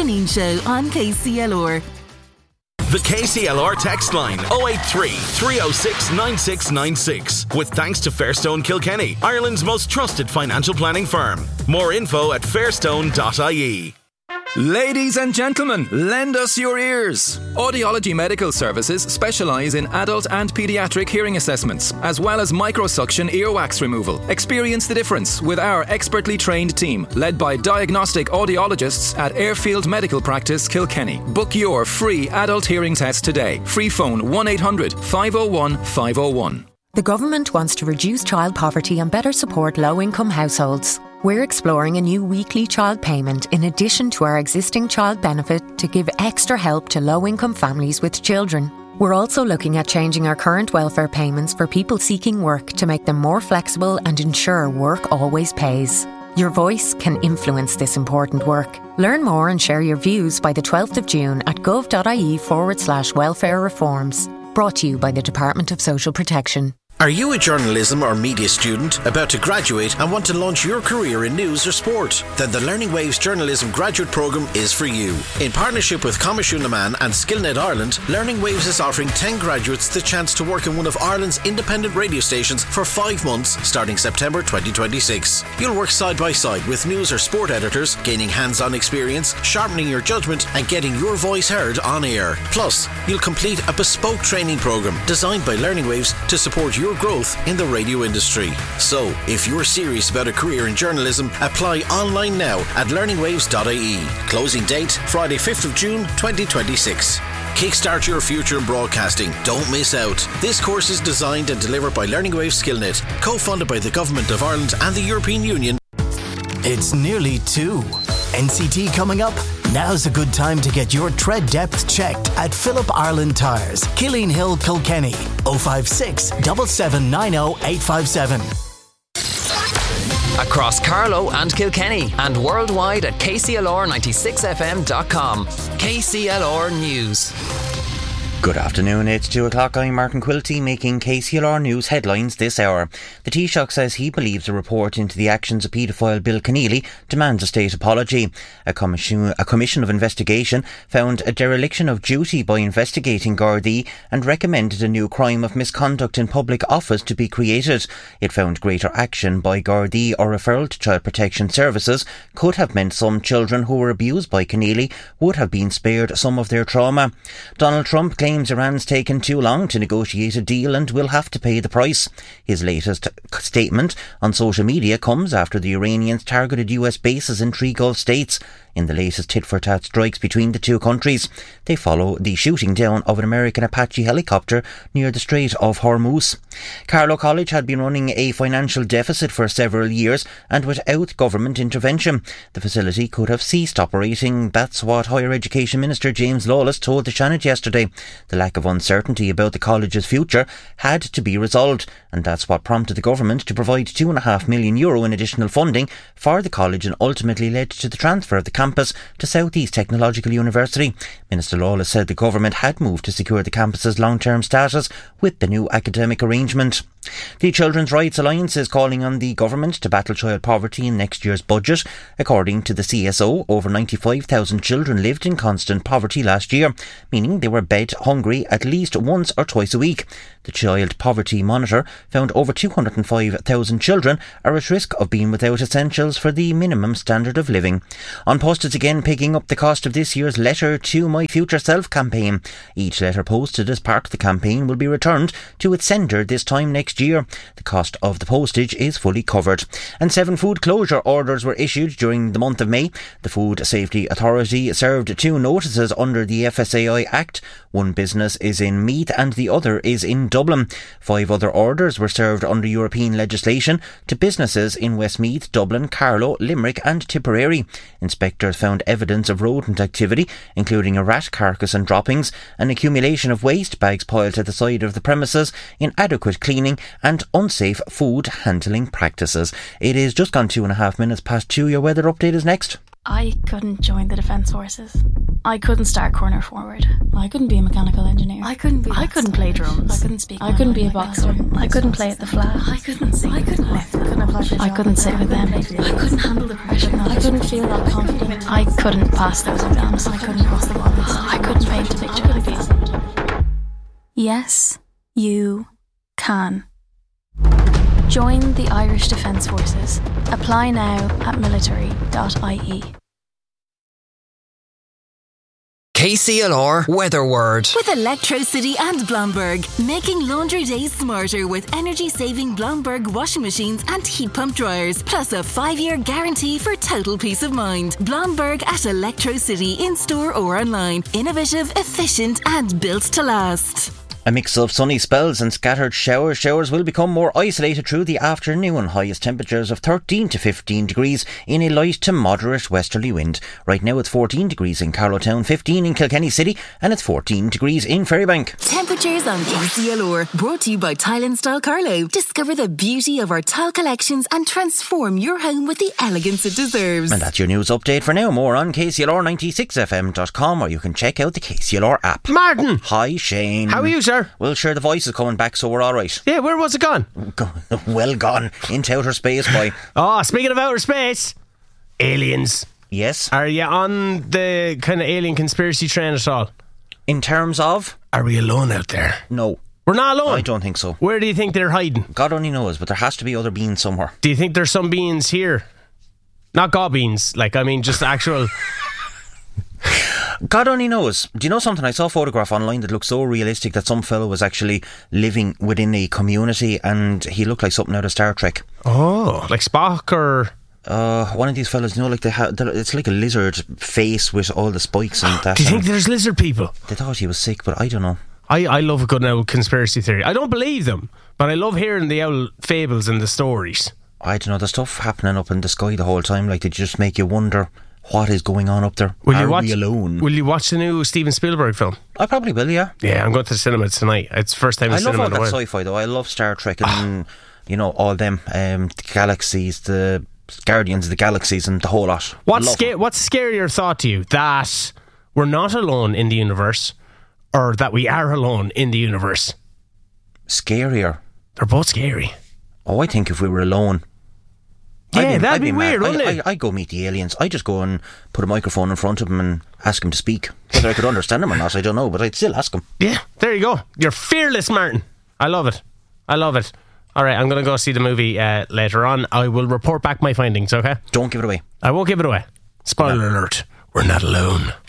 afternoon show on KCLR. The KCLR text line 083 306 9696. With thanks to Fairstone Kilkenny, Ireland's most trusted financial planning firm. More info at fairstone.ie. Ladies and gentlemen, lend us your ears. Audiology Medical Services specialise in adult and paediatric hearing assessments, as well as microsuction earwax removal. Experience the difference with our expertly trained team, led by diagnostic audiologists at Airfield Medical Practice, Kilkenny. Book your free adult hearing test today. Free phone 1-800-501-501. The government wants to reduce child poverty and better support low-income households. We're exploring a new weekly child payment in addition to our existing child benefit to give extra help to low-income families with children. We're also looking at changing our current welfare payments for people seeking work to make them more flexible and ensure work always pays. Your voice can influence this important work. Learn more and share your views by the 12th of June at gov.ie/welfare reforms. Brought to you by the Department of Social Protection. Are you a journalism or media student about to graduate and want to launch your career in news or sport? Then the Learning Waves Journalism Graduate Programme is for you. In partnership with Coimisiún na Meán and Skillnet Ireland, Learning Waves is offering 10 graduates the chance to work in one of Ireland's independent radio stations for 5 months starting September 2026. You'll work side by side with news or sport editors, gaining hands-on experience, sharpening your judgment and getting your voice heard on air. Plus, you'll complete a bespoke training programme designed by Learning Waves to support your growth in the radio industry. So, if you're serious about a career in journalism, apply online now at learningwaves.ie. Closing date, Friday 5th of June 2026. Kickstart your future in broadcasting. Don't miss out. This course is designed and delivered by Learning Waves Skillnet, co-funded by the Government of Ireland and the European Union. It's nearly 2. NCT coming up? Now's a good time to get your tread depth checked at Phillip Ireland Tyres, Killeen Hill, Kilkenny. 056 7790 857. Across Carlow and Kilkenny and worldwide at kclr96fm.com. KCLR News. Good afternoon, it's 2 o'clock. I'm Martin Quilty making KCLR News headlines this hour. The Taoiseach says he believes a report into the actions of paedophile Bill Keneally demands a state apology. A commission of investigation found a dereliction of duty by investigating Gardaí and recommended a new crime of misconduct in public office to be created. It found greater action by Gardaí or referral to Child Protection Services could have meant some children who were abused by Keneally would have been spared some of their trauma. Donald Trump claims Iran's taken too long to negotiate a deal and will have to pay the price. His latest statement on social media comes after the Iranians targeted US bases in 3 Gulf states in the latest tit-for-tat strikes between the two countries. They follow the shooting down of an American Apache helicopter near the Strait of Hormuz. Carlow College had been running a financial deficit for several years and without government intervention. The facility could have ceased operating. That's what Higher Education Minister James Lawless told the Seanad yesterday. The lack of uncertainty about the college's future had to be resolved, and that's what prompted the government to provide €2.5 million in additional funding for the college and ultimately led to the transfer of the campus to South East Technological University. Minister Lawless said the government had moved to secure the campus's long-term status with the new academic arrangement. The Children's Rights Alliance is calling on the government to battle child poverty in next year's budget. According to the CSO, over 95,000 children lived in constant poverty last year, meaning they were bed hungry at least once or twice a week. The Child Poverty Monitor found over 205,000 children are at risk of being without essentials for the minimum standard of living. An Post is again picking up the cost of this year's Letter to My Future Self campaign. Each letter posted as part of the campaign will be returned to its sender this time next year. The cost of the postage is fully covered. And 7 food closure orders were issued during the month of May. The Food Safety Authority served 2 notices under the FSAI Act. One business is in Meath and the other is in Dublin. 5 other orders were served under European legislation to businesses in Westmeath, Dublin, Carlow, Limerick and Tipperary. Inspectors found evidence of rodent activity, including a rat carcass and droppings, an accumulation of waste bags piled at the side of the premises, inadequate cleaning and unsafe food handling practices. It is just gone 2.5 minutes past 2. Your weather update is next. I couldn't join the Defence Forces. I couldn't start corner forward. I couldn't be a mechanical engineer. I couldn't play drums. I couldn't speak. I couldn't be a boxer. I couldn't play at the flat. I couldn't sing. I couldn't lift. I couldn't sit with them. I couldn't handle the pressure. I couldn't feel that confident. I couldn't pass those exams. I couldn't cross the ball. I couldn't paint a picture. Yes, you can. Join the Irish Defence Forces. Apply now at military.ie. KCLR Weather Word. With Electrocity and Blomberg, making laundry days smarter with energy-saving Blomberg washing machines and heat pump dryers, plus a 5-year guarantee for total peace of mind. Blomberg at Electrocity, in-store or online. Innovative, efficient and built to last. A mix of sunny spells and scattered showers. Showers will become more isolated through the afternoon. Highest temperatures of 13 to 15 degrees in a light to moderate westerly wind. Right now it's 14 degrees in Carlowtown, 15 in Kilkenny City and it's 14 degrees in Ferrybank. Temperatures on KCLR. Brought to you by Tile and Style Carlow. Discover the beauty of our tile collections and transform your home with the elegance it deserves. And that's your news update for now. More on KCLR96fm.com or you can check out the KCLR app. Martin! Hi Shane. How are you, sir? Well, sure, the voice is coming back, so we're alright. Yeah, where was it gone? Well gone. Into outer space, boy. Oh, speaking of outer space, aliens. Yes. Are you on the kind of alien conspiracy train at all? In terms of? Are we alone out there? No. We're not alone? I don't think so. Where do you think they're hiding? God only knows, but there has to be other beings somewhere. Do you think there's some beings here? Not God beings, like, I mean, just actual... God only knows. Do you know something? I saw a photograph online that looked so realistic that some fellow was actually living within a community and he looked like something out of Star Trek. Oh, like Spock or... one of these fellas, you know, like it's like a lizard face with all the spikes and that. Do you think there's lizard people? They thought he was sick, but I don't know. I love a good old conspiracy theory. I don't believe them, but I love hearing the old fables and the stories. I don't know, there's stuff happening up in the sky the whole time, like they just make you wonder what is going on up there. Are we alone? Will you watch the new Steven Spielberg film? I probably will, yeah. Yeah, I'm going to the cinema tonight. It's the first time in cinema in a while. I love all that sci-fi though. I love Star Trek and you know, all them the galaxies, the Guardians of the Galaxies and the whole lot. What's a scarier thought to you? That we're not alone in the universe or that we are alone in the universe? Scarier? They're both scary. Oh, I think if we were alone... Yeah, that'd be weird, wouldn't it? I'd go meet the aliens. I'd just go and put a microphone in front of them and ask him to speak. Whether I could understand him or not, I don't know, but I'd still ask him. Yeah, there you go. You're fearless, Martin. I love it. Alright, I'm going to go see the movie later on. I will report back my findings, okay? Don't give it away. I won't give it away. Spoiler alert. We're not alone.